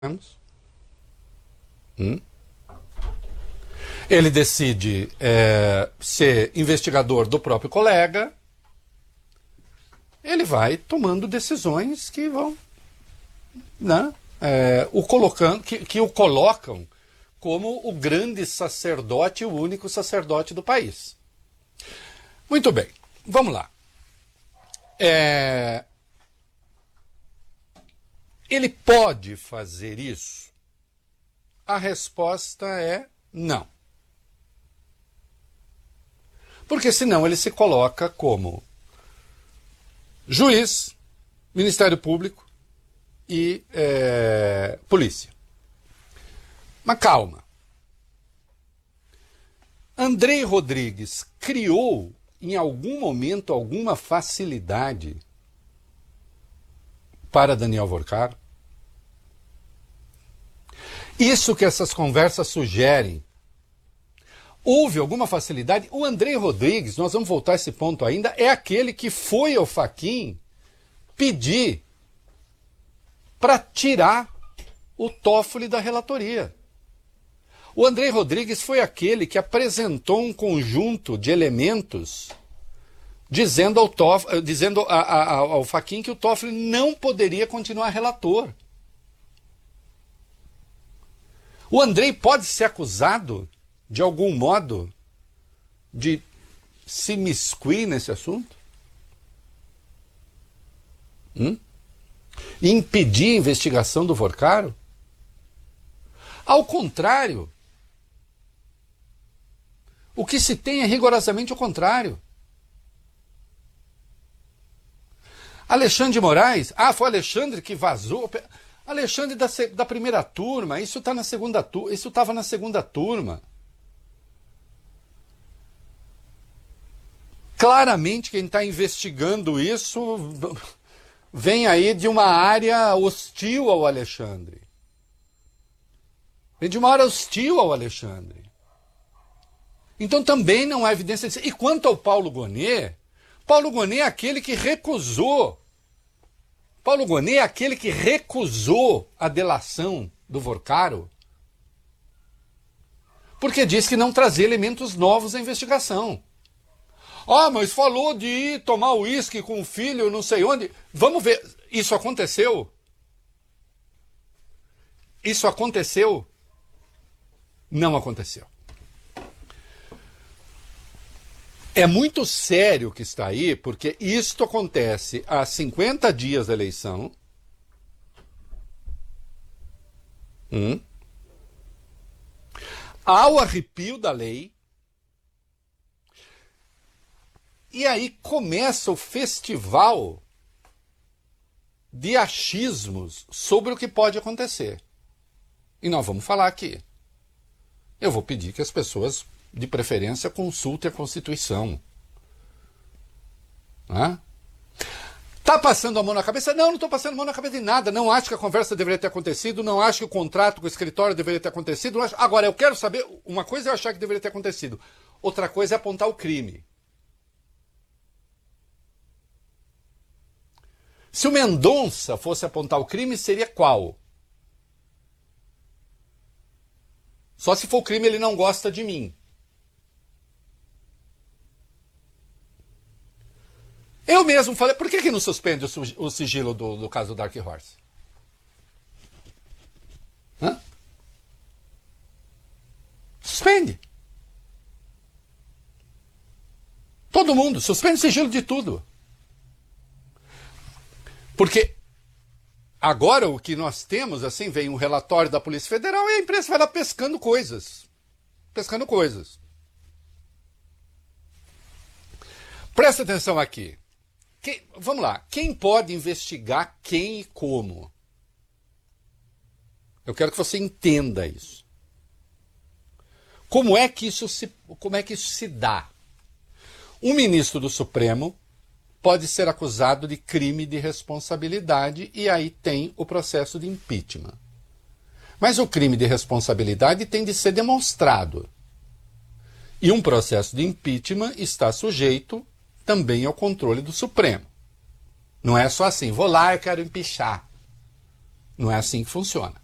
Ele decide ser investigador do próprio colega. Ele vai tomando decisões que vão, né, que o colocam como o grande sacerdote, o único sacerdote do país. Muito bem, vamos lá. Ele pode fazer isso? A resposta é não. Porque senão ele se coloca como juiz, Ministério Público e polícia. Mas calma. Andrei Rodrigues criou em algum momento alguma facilidade para Daniel Vorcaro? Isso que essas conversas sugerem. Houve alguma facilidade? O Andrei Rodrigues, nós vamos voltar a esse ponto ainda, é aquele que foi ao Fachin pedir para tirar o Toffoli da relatoria. O Andrei Rodrigues foi aquele que apresentou um conjunto de elementos dizendo ao Fachin que o Toffoli não poderia continuar relator. O Andrei pode ser acusado, de algum modo, de se imiscuir nesse assunto? E impedir a investigação do Vorcaro? Ao contrário, o que se tem é rigorosamente o contrário. Alexandre de Moraes, foi Alexandre que vazou. Alexandre da primeira turma, isso estava na segunda turma. Claramente quem está investigando isso vem aí de uma área hostil ao Alexandre. Vem de uma área hostil ao Alexandre. Então também não há evidência disso. E quanto ao Paulo Gonet é aquele que recusou. Paulo Gonet é aquele que recusou a delação do Vorcaro porque disse que não trazia elementos novos à investigação. Mas falou de ir tomar uísque com o filho não sei onde. Vamos ver, isso aconteceu? Isso aconteceu? Não aconteceu. É muito sério o que está aí, porque isto acontece há 50 dias da eleição. Ao arrepio da lei. E aí começa o festival de achismos sobre o que pode acontecer. E nós vamos falar aqui. Eu vou pedir que as pessoas, de preferência, consultem a Constituição. Tá passando a mão na cabeça? Não estou passando a mão na cabeça de nada. Não acho que a conversa deveria ter acontecido, não acho que o contrato com o escritório deveria ter acontecido. Não acho... Agora, eu quero saber, uma coisa é eu achar que deveria ter acontecido, outra coisa é apontar o crime. Se o Mendonça fosse apontar o crime, seria qual? Só se for o crime ele não gosta de mim. Eu mesmo falei, por que não suspende o sigilo do caso do Dark Horse? Suspende. Todo mundo, suspende o sigilo de tudo. Porque agora o que nós temos, assim, vem um relatório da Polícia Federal e a imprensa vai lá pescando coisas. Presta atenção aqui. Vamos lá. Quem pode investigar quem e como? Eu quero que você entenda isso. Como é que isso se dá? Um ministro do Supremo pode ser acusado de crime de responsabilidade e aí tem o processo de impeachment. Mas o crime de responsabilidade tem de ser demonstrado. E um processo de impeachment está sujeito também ao controle do Supremo. Não é só assim, vou lá, eu quero empichar. Não é assim que funciona.